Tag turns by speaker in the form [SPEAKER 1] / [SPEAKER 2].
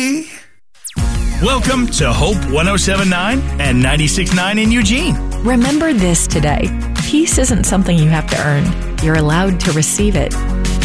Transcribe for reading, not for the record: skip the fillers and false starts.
[SPEAKER 1] Hey. Welcome to Hope 107.9 and 96.9 in Eugene.
[SPEAKER 2] Remember this today. Peace isn't something you have to earn. You're allowed to receive it.